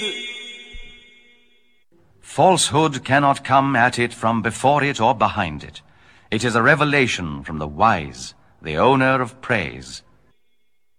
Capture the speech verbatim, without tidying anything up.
Falsehood cannot come at it from before it or behind it. It is a revelation from the wise, the owner of praise.